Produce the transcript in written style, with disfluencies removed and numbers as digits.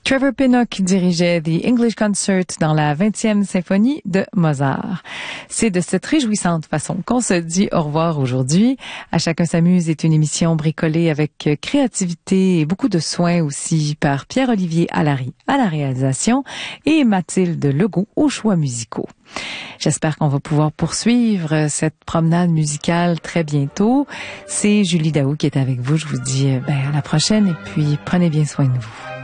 Trevor Pinnock dirigeait The English Concert dans la 20e symphonie de Mozart. C'est de cette réjouissante façon qu'on se dit au revoir aujourd'hui. À chacun s'amuse est une émission bricolée avec créativité et beaucoup de soin aussi par Pierre-Olivier Allary à la réalisation et Mathilde Legault aux choix musicaux. J'espère qu'on va pouvoir poursuivre cette promenade musicale très bientôt. C'est Julie Daou qui est avec vous. Je vous dis à la prochaine et puis prenez bien soin de vous.